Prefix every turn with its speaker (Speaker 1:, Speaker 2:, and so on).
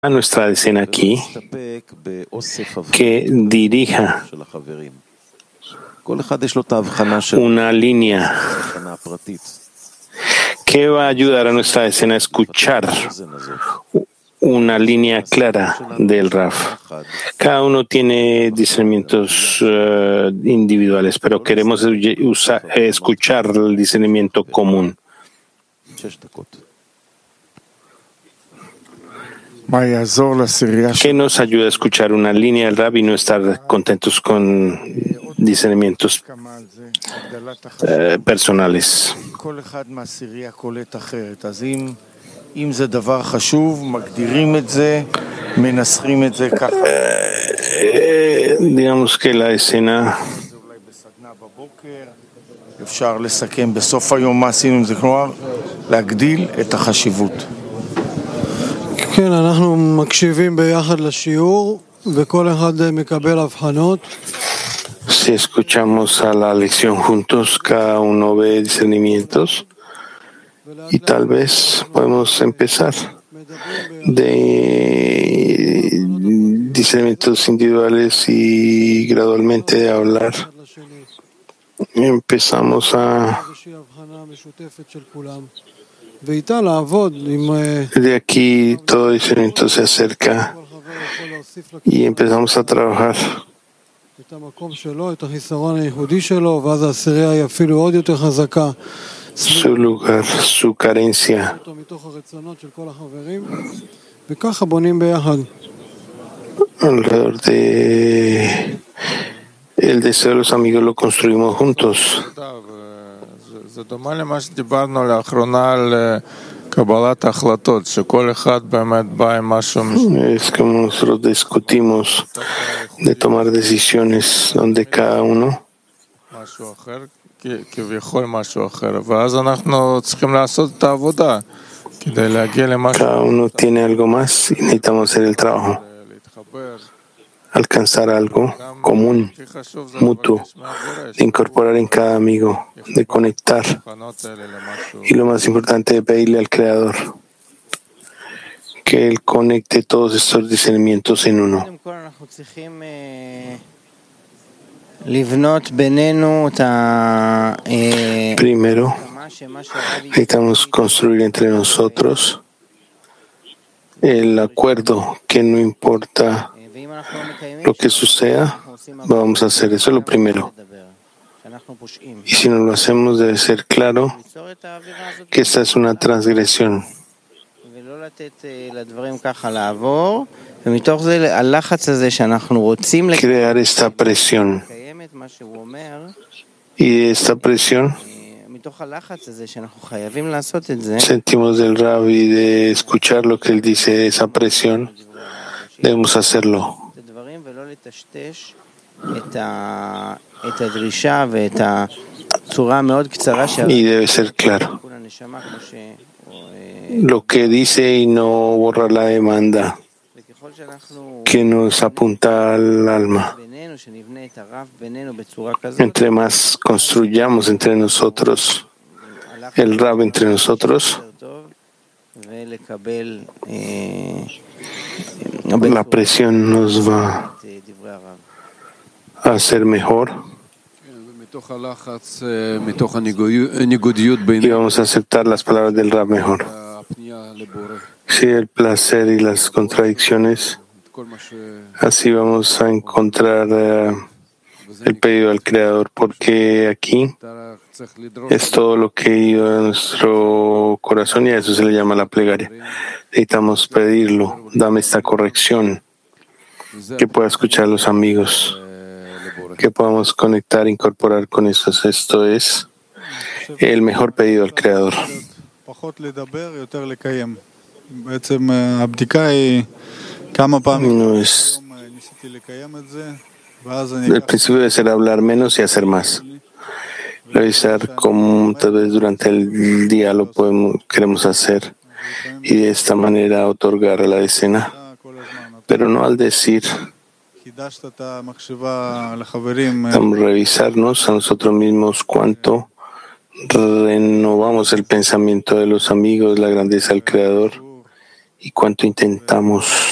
Speaker 1: a nuestra decena aquí que dirija una línea que va a ayudar a nuestra decena a escuchar una línea clara del Rav. Cada uno tiene discernimientos individuales, pero queremos escuchar el discernimiento común. ¿Qué nos ayuda a escuchar una línea del Rav y no estar contentos con discernimientos personales? Digamos que la escena
Speaker 2: כן, אנחנו מקשיבים ביחד לשיעור וכל אחד מקבל הבחנות.
Speaker 1: Si escuchamos a la lección juntos, cada uno ve discernimientos y tal vez podemos empezar de discernimientos individuales y gradualmente hablar. Empezamos de aquí todo discernimiento se acerca y empezamos a trabajar su lugar, su carencia. Alrededor de el deseo de los amigos lo construimos juntos.
Speaker 3: זה דומה למה שדיברנו לאחרונה על קבלת החלטות, שכל אחד באמת בא עם משהו
Speaker 1: Es como nosotros discutimos de tomar decisiones donde cada uno
Speaker 3: משהו אחר, כביכול משהו אחר, ואז אנחנו צריכים לעשות את העבודה כדי להגיע למשהו.
Speaker 1: Cada uno tiene algo más y necesitamos hacer el trabajo, alcanzar algo común, mutuo, de incorporar en cada amigo, de conectar. Y lo más importante es pedirle al Creador que Él conecte todos estos discernimientos en uno. Primero, necesitamos construir entre nosotros el acuerdo que no importa lo que suceda, vamos a hacer eso, lo primero. Y si no lo hacemos, debe ser claro que esta es una transgresión. Crear esta presión. Y de esta presión sentimos del Rav y de escuchar lo que él dice, esa presión, debemos hacerlo. Y debe ser claro lo que dice y no borrar la demanda que nos apunta al alma. Entre más construyamos entre nosotros el Rav entre nosotros, la presión nos va a hacer mejor y vamos a aceptar las palabras del Rav mejor. Sí, el placer y las contradicciones, así vamos a encontrar el pedido al Creador, porque aquí es todo lo que ha ido a nuestro corazón y a eso se le llama la plegaria. Necesitamos pedirlo, dame esta corrección, que pueda escuchar a los amigos, que podamos conectar, incorporar con eso. Esto es el mejor pedido al Creador. No es, el principio debe ser hablar menos y hacer más. Revisar cómo tal vez durante el día lo queremos hacer y de esta manera otorgar a la decena, pero no al decir. Vamos a revisarnos a nosotros mismos cuánto renovamos el pensamiento de los amigos, la grandeza del Creador y cuánto intentamos